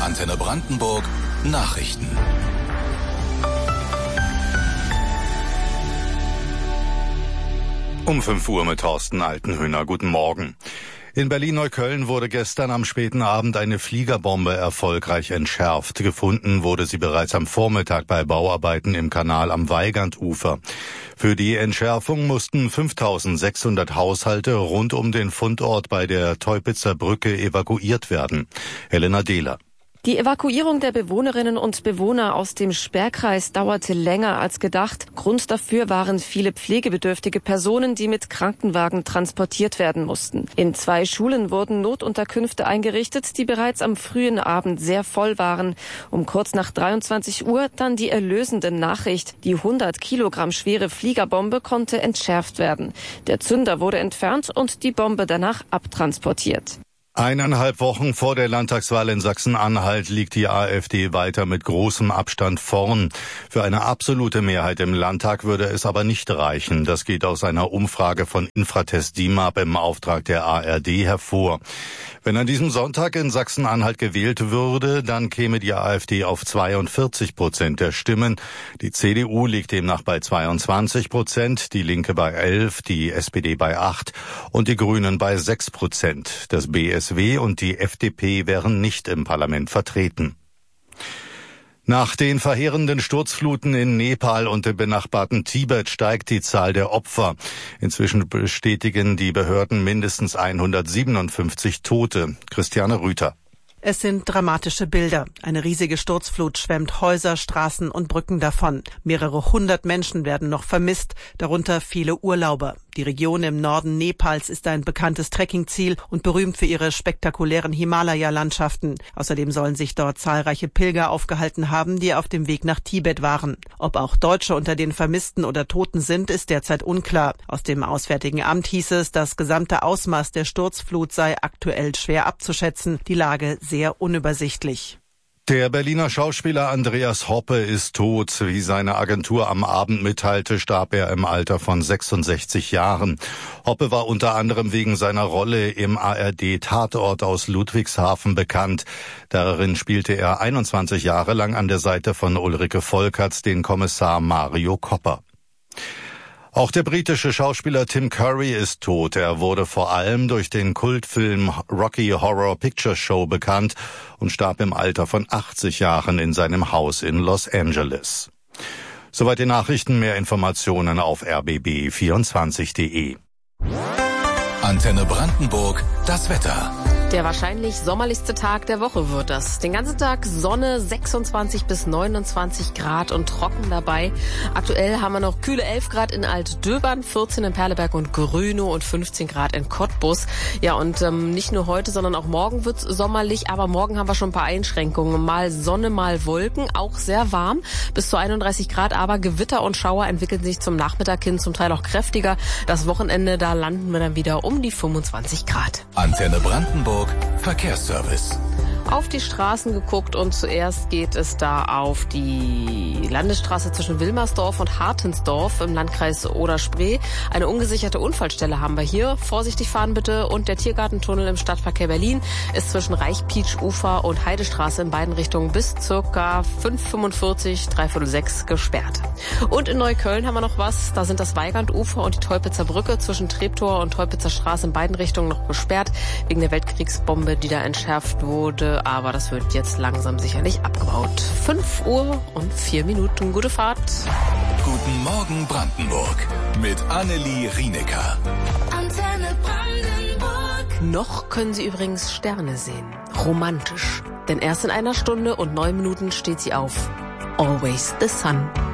Antenne Brandenburg Nachrichten. Um 5 Uhr mit Thorsten Altenhöhner. Guten Morgen. In Berlin-Neukölln wurde gestern am späten Abend eine Fliegerbombe erfolgreich entschärft. Gefunden wurde sie bereits am Vormittag bei Bauarbeiten im Kanal am Weigandufer. Für die Entschärfung mussten 5.600 Haushalte rund um den Fundort bei der Teupitzer Brücke evakuiert werden. Helena Dehler. Die Evakuierung der Bewohnerinnen und Bewohner aus dem Sperrkreis dauerte länger als gedacht. Grund dafür waren viele pflegebedürftige Personen, die mit Krankenwagen transportiert werden mussten. In 2 Schulen wurden Notunterkünfte eingerichtet, die bereits am frühen Abend sehr voll waren. Um kurz nach 23 Uhr dann die erlösende Nachricht. Die 100 Kilogramm schwere Fliegerbombe konnte entschärft werden. Der Zünder wurde entfernt und die Bombe danach abtransportiert. 1,5 Wochen vor der Landtagswahl in Sachsen-Anhalt liegt die AfD weiter mit großem Abstand vorn. Für eine absolute Mehrheit im Landtag würde es aber nicht reichen. Das geht aus einer Umfrage von Infratest DIMAP im Auftrag der ARD hervor. Wenn an diesem Sonntag in Sachsen-Anhalt gewählt würde, dann käme die AfD auf 42% der Stimmen. Die CDU liegt demnach bei 22%, die Linke bei 11%, die SPD bei 8% und die Grünen bei 6%. Das BSW und die FDP wären nicht im Parlament vertreten. Nach den verheerenden Sturzfluten in Nepal und dem benachbarten Tibet steigt die Zahl der Opfer. Inzwischen bestätigen die Behörden mindestens 157 Tote. Christiane Rüther. Es sind dramatische Bilder. Eine riesige Sturzflut schwemmt Häuser, Straßen und Brücken davon. Mehrere hundert Menschen werden noch vermisst, darunter viele Urlauber. Die Region im Norden Nepals ist ein bekanntes Trekkingziel und berühmt für ihre spektakulären Himalaya-Landschaften. Außerdem sollen sich dort zahlreiche Pilger aufgehalten haben, die auf dem Weg nach Tibet waren. Ob auch Deutsche unter den Vermissten oder Toten sind, ist derzeit unklar. Aus dem Auswärtigen Amt hieß es, das gesamte Ausmaß der Sturzflut sei aktuell schwer abzuschätzen. Die Lage sehr unübersichtlich. Der Berliner Schauspieler Andreas Hoppe ist tot. Wie seine Agentur am Abend mitteilte, starb er im Alter von 66 Jahren. Hoppe war unter anderem wegen seiner Rolle im ARD-Tatort aus Ludwigshafen bekannt. Darin spielte er 21 Jahre lang an der Seite von Ulrike Volkerts den Kommissar Mario Kopper. Auch der britische Schauspieler Tim Curry ist tot. Er wurde vor allem durch den Kultfilm Rocky Horror Picture Show bekannt und starb im Alter von 80 Jahren in seinem Haus in Los Angeles. Soweit die Nachrichten, mehr Informationen auf rbb24.de. Antenne Brandenburg, das Wetter. Der wahrscheinlich sommerlichste Tag der Woche wird das. Den ganzen Tag Sonne, 26 bis 29 Grad und trocken dabei. Aktuell haben wir noch kühle 11 Grad in Altdöbern, 14 in Perleberg und Grönow und 15 Grad in Cottbus. Ja, und nicht nur heute, sondern auch morgen wird's sommerlich. Aber morgen haben wir schon ein paar Einschränkungen. Mal Sonne, mal Wolken, auch sehr warm, bis zu 31 Grad. Aber Gewitter und Schauer entwickeln sich zum Nachmittag hin, zum Teil auch kräftiger. Das Wochenende, da landen wir dann wieder um die 25 Grad. Antenne Brandenburg Verkehrsservice. Auf die Straßen geguckt und zuerst geht es da auf die Landesstraße zwischen Wilmersdorf und Hartensdorf im Landkreis Oder-Spree. Eine ungesicherte Unfallstelle haben wir hier. Vorsichtig fahren bitte. Und der Tiergartentunnel im Stadtverkehr Berlin ist zwischen Reichpietsch-Ufer und Heidestraße in beiden Richtungen bis circa 5:45, 5:45 gesperrt. Und in Neukölln haben wir noch was. Da sind das Weigandufer und die Teupitzer Brücke zwischen Treptower und Teupitzer Straße in beiden Richtungen noch gesperrt, wegen der Weltkriegsbombe, die da entschärft wurde. Aber das wird jetzt langsam sicherlich abgebaut. 5 Uhr und 4 Minuten. Gute Fahrt. Guten Morgen Brandenburg mit Annelie Rienecker. Antenne Brandenburg. Noch können Sie übrigens Sterne sehen. Romantisch. Denn erst in 1 Stunde und 9 Minuten steht sie auf. Always the Sun.